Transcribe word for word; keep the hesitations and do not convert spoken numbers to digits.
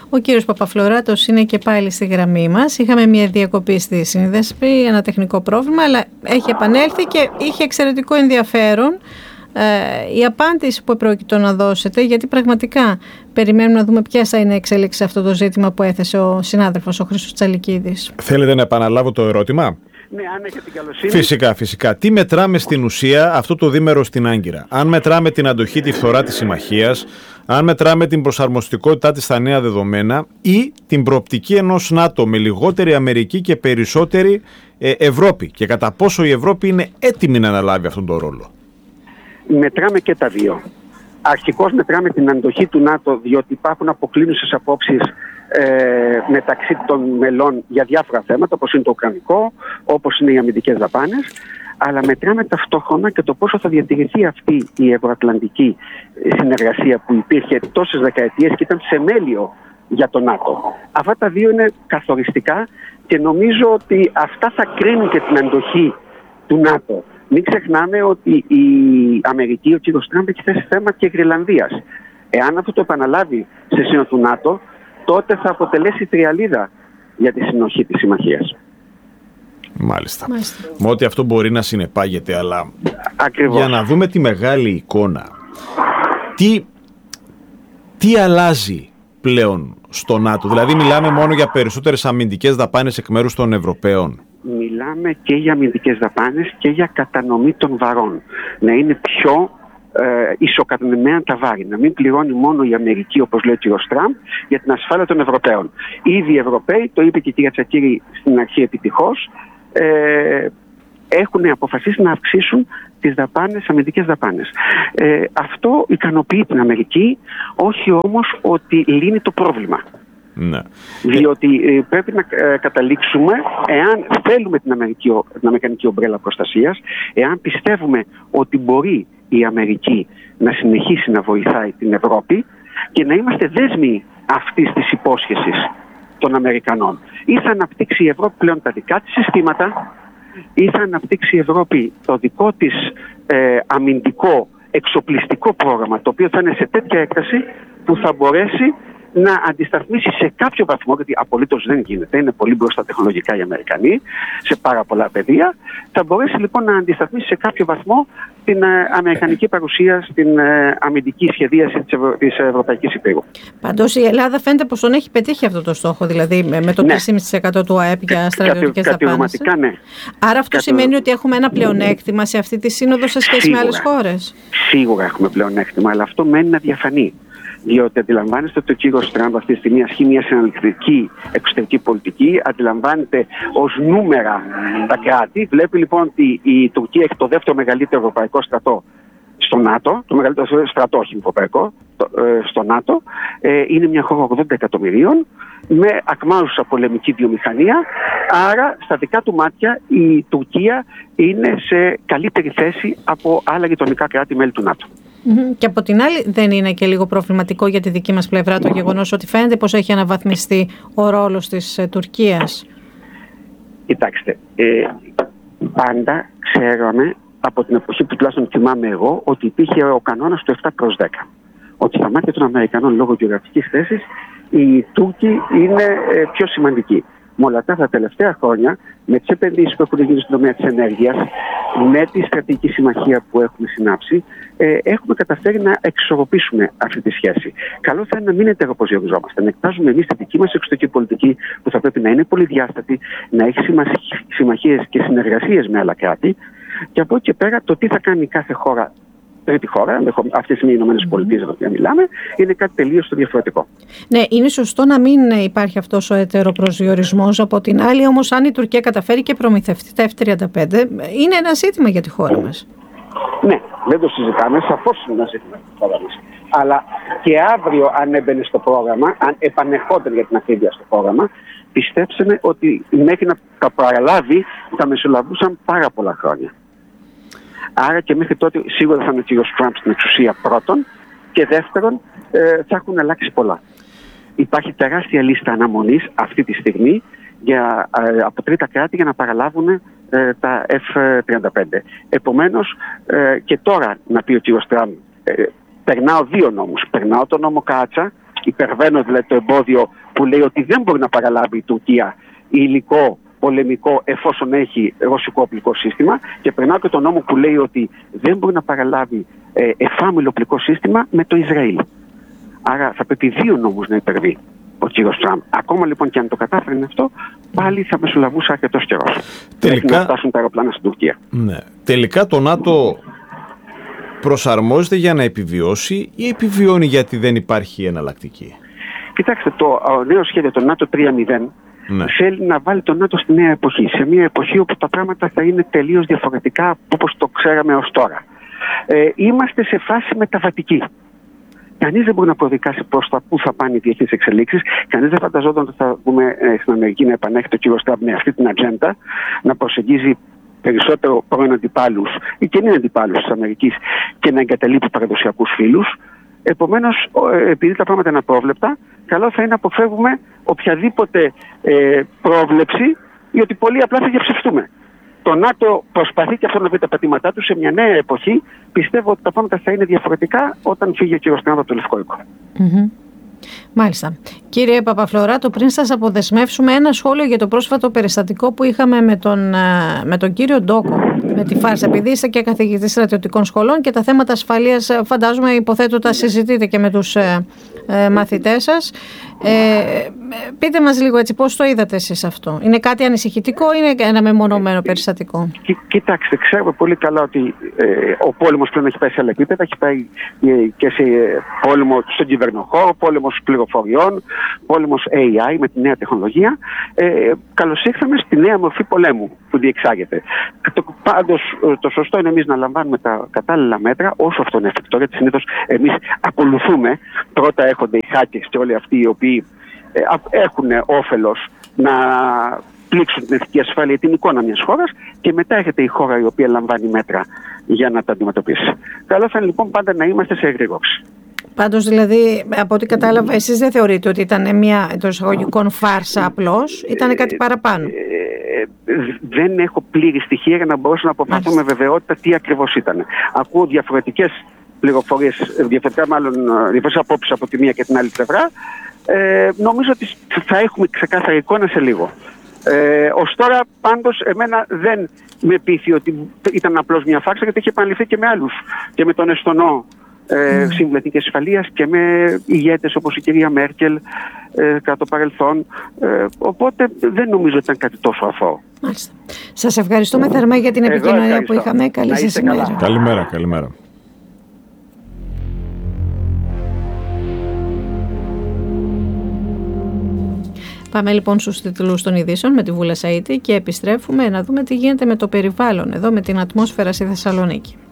Ο κύριος Παπαφλωράτος είναι και πάλι στη γραμμή μας. Είχαμε μια διακοπή στη σύνδεση, ένα τεχνικό πρόβλημα, αλλά έχει επανέλθει και είχε εξαιρετικό ενδιαφέρον ε, η απάντηση που πρόκειται να δώσετε, γιατί πραγματικά περιμένουμε να δούμε ποιες θα είναι η εξέλιξη σε αυτό το ζήτημα που έθεσε ο συνάδελφος ο Χρήστος Τσαλικίδης. Θέλετε να επαναλάβω το ερώτημα? Ναι, αν έχετε την καλοσύνη. Φυσικά, φυσικά. Τι μετράμε στην ουσία αυτό το δίμερο στην Άγκυρα? Αν μετράμε την αντοχή, τη φθορά της συμμαχίας, αν μετράμε την προσαρμοστικότητά της στα νέα δεδομένα ή την προοπτική ενός ΝΑΤΟ με λιγότερη Αμερική και περισσότερη ε, Ευρώπη, και κατά πόσο η Ευρώπη είναι έτοιμη να αναλάβει αυτόν τον ρόλο? Μετράμε και τα δύο. Αρχικώς μετράμε την αντοχή του ΝΑΤΟ, διότι υπάρχουν αποκλίνουσες απόψεις ε, μεταξύ των μελών για διάφορα θέματα, όπως είναι το ουκρανικό, όπως είναι οι αμυντικές δαπάνες, αλλά μετράμε ταυτόχρονα και το πόσο θα διατηρηθεί αυτή η ευρωατλαντική συνεργασία που υπήρχε τόσες δεκαετίες και ήταν θεμέλιο για το ΝΑΤΟ. Αυτά τα δύο είναι καθοριστικά και νομίζω ότι αυτά θα κρίνουν και την αντοχή του ΝΑΤΟ. Μην ξεχνάμε ότι η Αμερική, ο κ. Τραμπ, έχει θέσει θέμα και Γρυλανδίας. Εάν αυτό το επαναλάβει σε σύνολο του ΝΑΤΟ, τότε θα αποτελέσει τριαλίδα για τη συνοχή της συμμαχίας. Μάλιστα. Μάλιστα. Με ό,τι αυτό μπορεί να συνεπάγεται, αλλά Ακριβώς. για να δούμε τη μεγάλη εικόνα, τι, τι αλλάζει πλέον στο ΝΑΤΟ? Δηλαδή μιλάμε μόνο για περισσότερες αμυντικές δαπάνες εκ μέρους των Ευρωπαίων? Μιλάμε και για αμυντικές δαπάνες και για κατανομή των βαρών. Να είναι πιο ε, ισοκατανεμένα τα βάρη. Να μην πληρώνει μόνο η Αμερική, όπως λέει ο κ. Τραμπ, για την ασφάλεια των Ευρωπαίων. Ήδη οι Ευρωπαίοι, το είπε και η κυρία Τσακίρη στην αρχή επιτυχώς, ε, έχουν αποφασίσει να αυξήσουν τις δαπάνες, αμυντικές δαπάνες. Ε, αυτό ικανοποιεί την Αμερική, όχι όμως ότι λύνει το πρόβλημα. Ναι. Διότι ε, πρέπει να ε, καταλήξουμε, εάν θέλουμε την, Αμερική, την Αμερικανική ομπρέλα προστασίας, εάν πιστεύουμε ότι μπορεί η Αμερική να συνεχίσει να βοηθάει την Ευρώπη και να είμαστε δέσμοι αυτής της υπόσχεσης των Αμερικανών. Ή θα αναπτύξει η Ευρώπη πλέον τα δικά της συστήματα, ή θα αναπτύξει η Ευρώπη το δικό της ε, αμυντικό εξοπλιστικό πρόγραμμα, το οποίο θα είναι σε τέτοια έκταση που θα μπορέσει να αντισταθμίσει σε κάποιο βαθμό, γιατί απολύτως δεν γίνεται, είναι πολύ μπροστά τεχνολογικά οι Αμερικανοί σε πάρα πολλά πεδία, θα μπορέσει λοιπόν να αντισταθμίσει σε κάποιο βαθμό την ε, αμερικανική παρουσία στην ε, αμυντική σχεδίαση της, Ευρω... της Ευρωπαϊκής Υπήρου. Πάντως η Ελλάδα φαίνεται πως τον έχει πετύχει αυτό το στόχο, δηλαδή με το τρία κόμμα πέντε τοις εκατό του ΑΕΠ για στρατιωτικές δαπάνες. Ναι. Άρα αυτό Κατη... σημαίνει ότι έχουμε ένα πλεονέκτημα σε αυτή τη σύνοδο σε σχέση Σίγουρα. με άλλες χώρες. Σίγουρα έχουμε πλεονέκτημα, αλλά αυτό μένει να διαφανεί. Διότι αντιλαμβάνεστε ότι ο κύριος Τραμπ αυτή τη στιγμή ασκεί μια συναλλακτική εξωτερική πολιτική, αντιλαμβάνεται ως νούμερα τα κράτη. Βλέπει λοιπόν ότι η Τουρκία έχει το δεύτερο μεγαλύτερο ευρωπαϊκό στρατό στο ΝΑΤΟ, το μεγαλύτερο στρατό, όχι ευρωπαϊκό, στο ΝΑΤΟ. Είναι μια χώρα ογδόντα εκατομμυρίων με ακμάζουσα πολεμική βιομηχανία. Άρα στα δικά του μάτια η Τουρκία είναι σε καλύτερη θέση από άλλα γειτονικά κράτη-μέλη του ΝΑΤΟ. Και από την άλλη δεν είναι και λίγο προβληματικό για τη δική μας πλευρά το γεγονός ότι φαίνεται πως έχει αναβαθμιστεί ο ρόλος της ε, Τουρκίας? Κοιτάξτε, ε, πάντα ξέραμε από την εποχή που τουλάχιστον θυμάμαι εγώ ότι υπήρχε ο κανόνας του επτά προς δέκα. Ότι στα μάτια των Αμερικανών λόγω γεωγραφικής θέσης οι Τούρκοι είναι ε, πιο σημαντικοί. Με όλα αυτά τα τελευταία χρόνια, με τις επενδύσεις που έχουν γίνει στον τομέα της ενέργειας, με τη στρατηγική συμμαχία που έχουμε συνάψει, ε, έχουμε καταφέρει να εξορροπήσουμε αυτή τη σχέση. Καλό θα είναι να μην ετεροποζιοριζόμαστε, να εκτάζουμε εμείς τη δική μας εξωτερική πολιτική που θα πρέπει να είναι πολυδιάστατη, να έχει συμμαχίες και συνεργασίες με άλλα κράτη και από εκεί και πέρα το τι θα κάνει κάθε χώρα. Τρίτη χώρα, αυτές είναι οι Ηνωμένες Πολιτείες για τα οποία μιλάμε, είναι κάτι τελείως διαφορετικό. Ναι, είναι σωστό να μην υπάρχει αυτός ο ετεροπροσδιορισμός. Από την άλλη, όμως, αν η Τουρκία καταφέρει και προμηθευτεί τα εφ τριάντα πέντε, είναι ένα ζήτημα για τη χώρα μας. Ναι, δεν το συζητάμε, σαφώς είναι ένα ζήτημα για τη χώρα μας. Αλλά και αύριο, αν έμπαινε στο πρόγραμμα, αν επανερχόταν για την ακρίβεια στο πρόγραμμα, πιστέψτε ότι μέχρι να τα παραλάβει θα μεσολαβούσαν πάρα πολλά χρόνια. Άρα και μέχρι τότε σίγουρα θα είναι ο κύριος Τραμπ στην εξουσία πρώτον και δεύτερον ε, θα έχουν αλλάξει πολλά. Υπάρχει τεράστια λίστα αναμονής αυτή τη στιγμή για, ε, από τρίτα κράτη για να παραλάβουν ε, τα εφ τριάντα πέντε. Επομένως ε, και τώρα να πει ο κύριος Τραμπ, ε, περνάω δύο νόμους. Περνάω τον νόμο Κάτσα υπερβαίνω δηλαδή το εμπόδιο που λέει ότι δεν μπορεί να παραλάβει η Τουρκία υλικό πολεμικό εφόσον έχει ρωσικό οπλικό σύστημα, και περνάω και τον νόμο που λέει ότι δεν μπορεί να παραλάβει ε, εφάμιλο οπλικό σύστημα με το Ισραήλ. Άρα θα πρέπει δύο νόμους να υπερβεί ο κύριος Τραμπ. Ακόμα λοιπόν και αν το κατάφερε αυτό, πάλι θα μεσολαβούσε αρκετός καιρός. Τελικά να φτάσουν τα αεροπλάνα στην Τουρκία. Ναι. Τελικά το ΝΑΤΟ προσαρμόζεται για να επιβιώσει ή επιβιώνει γιατί δεν υπάρχει εναλλακτική? Κοιτάξτε, το νέο σχέδιο, το ΝΑΤΟ τρία μηδέν, ναι, θέλει να βάλει το ΝΑΤΟ στη νέα εποχή. Σε μια εποχή όπου τα πράγματα θα είναι τελείως διαφορετικά από όπως το ξέραμε ως τώρα. Ε, είμαστε σε φάση μεταβατική. Κανείς δεν μπορεί να προδικάσει προς τα πού θα πάνε οι διεθνείς εξελίξεις. Κανείς δεν φανταζόταν ότι θα δούμε ε, στην Αμερική να επανέχεται ο κύριος Τραμπ με αυτή την ατζέντα, να προσεγγίζει περισσότερο πρώην αντιπάλους ή και είναι αντιπάλους της Αμερικής και να εγκαταλείπει παραδοσιακούς φίλους. Επομένως, επειδή τα πράγματα είναι απρόβλεπτα, καλό θα είναι να αποφεύγουμε οποιαδήποτε ε, πρόβλεψη, διότι πολύ απλά θα διαψευστούμε. Το ΝΑΤΟ προσπαθεί και αυτό να βρει τα πατήματά του σε μια νέα εποχή. Πιστεύω ότι τα πράγματα θα είναι διαφορετικά όταν φύγει ο κύριος Τραμπ από το Λευκό Οίκο. Mm-hmm. Μάλιστα. Κύριε Παπαφλωράτο, πριν σας αποδεσμεύσουμε, ένα σχόλιο για το πρόσφατο περιστατικό που είχαμε με τον, με τον κύριο Ντόκο, με τη φάρσα, επειδή είστε και καθηγητής στρατιωτικών σχολών και τα θέματα ασφαλείας, φαντάζομαι, υποθέτω τα συζητείτε και με τους ε, ε, μαθητές σας. Ε, πείτε μας λίγο έτσι, πώς το είδατε εσείς αυτό? Είναι κάτι ανησυχητικό ή είναι ένα μεμονωμένο περιστατικό? Κι, κοιτάξτε, ξέρουμε πολύ καλά ότι ε, ο πόλεμος πλέον έχει πάει σε άλλα επίπεδα, έχει πάει ε, και σε πόλεμο στον κυβερνοχώρο, πόλεμος πληροφοριών, πόλεμος έι άι με τη νέα τεχνολογία. Ε, καλώς ήρθαμε στη νέα μορφή πολέμου που διεξάγεται. Το, πάντως, το σωστό είναι εμείς να λαμβάνουμε τα κατάλληλα μέτρα όσο αυτό είναι εφικτό, γιατί συνήθως εμείς ακολουθούμε. Πρώτα έρχονται οι hackers και όλοι αυτοί οι οποίοι ε, έχουν όφελος να πλήξουν την εθνική ασφάλεια, την εικόνα μιας χώρας, και μετά έρχεται η χώρα η οποία λαμβάνει μέτρα για να τα αντιμετωπίσει. Καλό θα είναι λοιπόν πάντα να είμαστε σε εγρήγορση. Πάντως, δηλαδή, από ό,τι κατάλαβα, εσείς δεν θεωρείτε ότι ήταν μια εντός εισαγωγικών φάρσα απλώς, ήταν κάτι παραπάνω? Ε, ε, δεν έχω πλήρη στοιχεία για να μπορέσω να αποφασίσω με βεβαιότητα τι ακριβώς ήταν. Ακούω διαφορετικές πληροφορίες, διαφορετικά μάλλον διαφορετικές απόψεις από τη μία και την άλλη πλευρά. Ε, νομίζω ότι θα έχουμε ξεκάθαρη εικόνα σε λίγο. Ε, ως τώρα πάντως εμένα δεν με πείθει ότι ήταν απλώς μια φάρσα, γιατί είχε επαναληφθεί και με άλλους, και με τον Εστονό ε, mm. Σύμβουλο Εθνικής Ασφαλείας και με ηγέτες όπως η κυρία Μέρκελ ε, κατά το παρελθόν, ε, οπότε δεν νομίζω ότι ήταν κάτι τόσο αθώο. Μάλιστα. Σας ευχαριστούμε θερμά για την επικοινωνία που είχαμε. Καλή σας ημέρα. Καλημέρα, καλημέρα. Πάμε λοιπόν στους τίτλους των ειδήσεων με τη Βούλα Σαΐτη και επιστρέφουμε να δούμε τι γίνεται με το περιβάλλον εδώ, με την ατμόσφαιρα στη Θεσσαλονίκη.